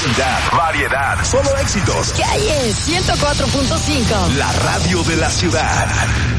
Velocidad, variedad, solo éxitos. Calle 104.5. La radio de la ciudad.